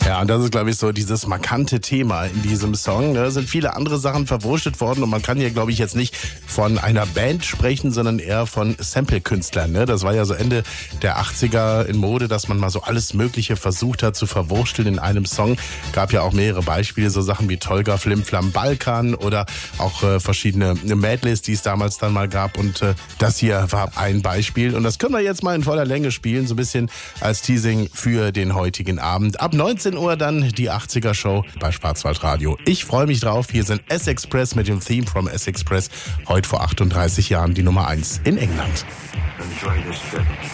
Ja, und das ist, glaube ich, so dieses markante Thema in diesem Song. Da sind viele andere Sachen verwurstet worden und man kann hier, glaube ich, jetzt nicht von einer Band sprechen, sondern eher von Sample-Künstlern. Ne? Das war ja so Ende der 80er in Mode, dass man mal so alles Mögliche versucht hat zu verwursteln in einem Song. Gab ja auch mehrere Beispiele, so Sachen wie Tolga Flim Flam Balkan oder auch verschiedene Medleys, die es damals dann mal gab. Und das hier war ein Beispiel. Und das können wir jetzt mal in voller Länge spielen, so ein bisschen als Teasing für den heutigen Abend. Ab 19 Uhr dann die 80er Show bei Schwarzwaldradio. Ich freue mich drauf. Hier sind S-Express mit dem Theme from S-Express. Heute vor 38 Jahren die Nummer 1 in England. Enjoy this trip.